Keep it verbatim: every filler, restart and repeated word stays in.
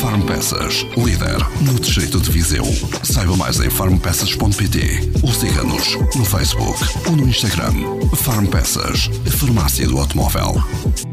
Farmpeças, líder no distrito de Viseu. Saiba mais em farmpeças ponto pt ou siga-nos no Facebook ou no Instagram. Farmpeças, a farmácia do automóvel.